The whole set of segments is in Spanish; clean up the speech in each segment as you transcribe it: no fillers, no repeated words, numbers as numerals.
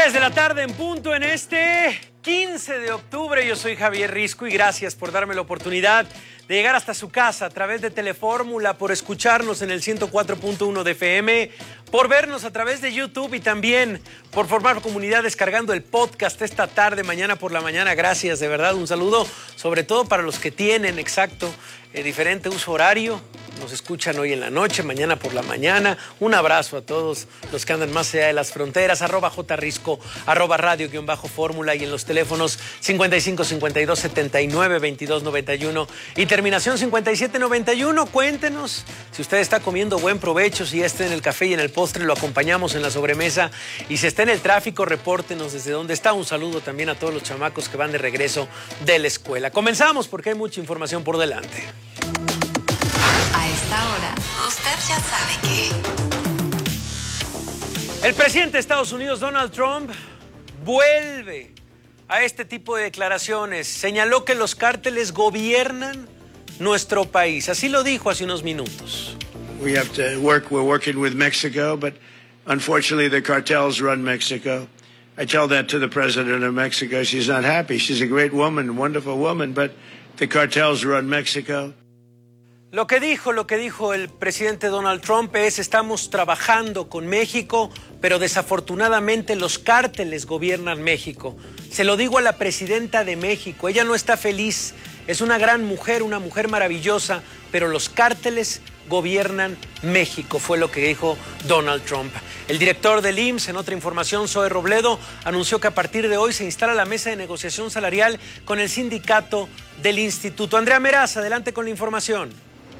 3 de la tarde en punto en este 15 de octubre. Yo soy Javier Risco y gracias por darme la oportunidad de llegar hasta su casa a través de Telefórmula, por escucharnos en el 104.1 de FM, por vernos a través de YouTube y también por formar comunidad descargando el podcast esta tarde, mañana por la mañana. Gracias, de verdad, un saludo sobre todo para los que tienen diferente uso horario. Nos escuchan hoy en la noche, mañana por la mañana. Un abrazo a todos los que andan más allá de las fronteras. @jrisco, @radio_fórmula y en los teléfonos 55 52 79 22 91 y terminación 57 91. Cuéntenos si usted está comiendo, buen provecho. Si ya está en el café y en el postre, lo acompañamos en la sobremesa. Y si está en el tráfico, repórtenos desde dónde está. Un saludo también a todos los chamacos que van de regreso de la escuela. Comenzamos porque hay mucha información por delante. A esta hora, usted ya sabe que... El presidente de Estados Unidos, Donald Trump, vuelve a este tipo de declaraciones. Señaló que los cárteles gobiernan nuestro país. Así lo dijo hace unos minutos. We're working with Mexico, but unfortunately the cartels run Mexico. I tell that to the president of Mexico. She's not happy. She's a great woman, wonderful woman, but the cartels run Mexico. Lo que dijo el presidente Donald Trump es: estamos trabajando con México, pero desafortunadamente los cárteles gobiernan México. Se lo digo a la presidenta de México, ella no está feliz, es una gran mujer, una mujer maravillosa, pero los cárteles gobiernan México, fue lo que dijo Donald Trump. El director del IMSS, en otra información, Zoe Robledo, anunció que a partir de hoy se instala la mesa de negociación salarial con el sindicato del instituto. Andrea Meraz, adelante con la información.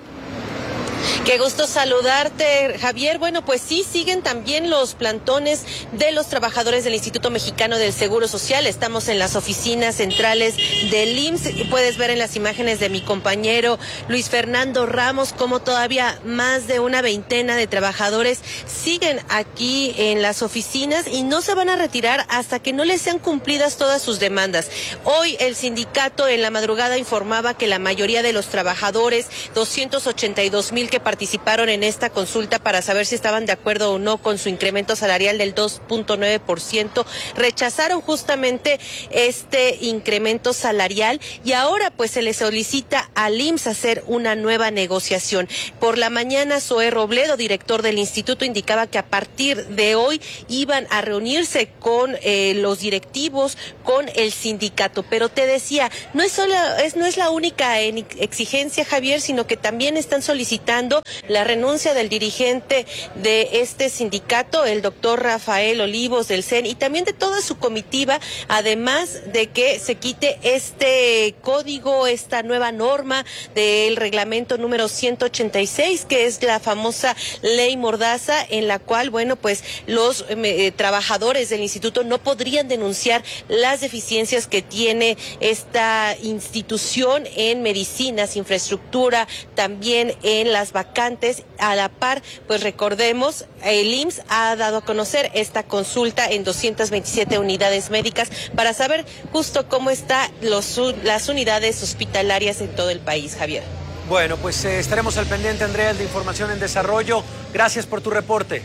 Qué gusto saludarte, Javier. Bueno, pues sí, siguen también los plantones de los trabajadores del Instituto Mexicano del Seguro Social. Estamos en las oficinas centrales del IMSS y puedes ver en las imágenes de mi compañero Luis Fernando Ramos cómo todavía más de una veintena de trabajadores siguen aquí en las oficinas y no se van a retirar hasta que no les sean cumplidas todas sus demandas. Hoy el sindicato en la madrugada informaba que la mayoría de los trabajadores, 282,000 que participaron en esta consulta para saber si estaban de acuerdo o no con su incremento salarial del 2.9%, rechazaron justamente este incremento salarial y ahora pues se le solicita al IMSS hacer una nueva negociación. Por la mañana, Zoe Robledo, director del instituto, indicaba que a partir de hoy iban a reunirse con los directivos, con el sindicato, pero te decía, no es la única exigencia, Javier, sino que también están solicitando la renuncia del dirigente de este sindicato, el doctor Rafael Olivos del CEN, y también de toda su comitiva, además de que se quite este código, esta nueva norma del reglamento número 186, que es la famosa ley Mordaza, en la cual, bueno, pues los trabajadores del instituto no podrían denunciar las deficiencias que tiene esta institución en medicinas, infraestructura, también en las vacantes. A la par, pues recordemos, el IMSS ha dado a conocer esta consulta en 227 unidades médicas para saber justo cómo están las unidades hospitalarias en todo el país, Javier. Bueno, pues estaremos al pendiente, Andrea, de información en desarrollo. Gracias por tu reporte.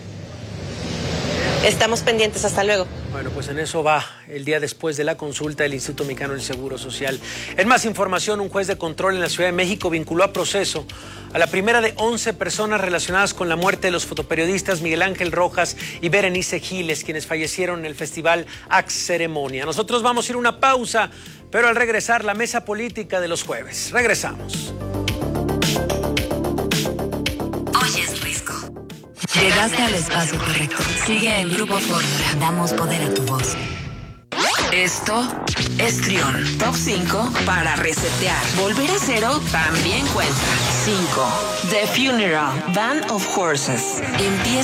Estamos pendientes, hasta luego. Bueno, pues en eso va el día después de la consulta del Instituto Mexicano del Seguro Social. En más información, un juez de control en la Ciudad de México vinculó a proceso a la primera de 11 personas relacionadas con la muerte de los fotoperiodistas Miguel Ángel Rojas y Berenice Giles, quienes fallecieron en el festival Ax Ceremonia. Nosotros vamos a ir a una pausa, pero al regresar, la mesa política de los jueves. Regresamos. Llegaste al espacio correcto. Sigue el Grupo Fórmula. Damos poder a tu voz. Esto es Trión. Top 5 para resetear. Volver a cero también cuenta. 5. The Funeral. Band of Horses. Empieza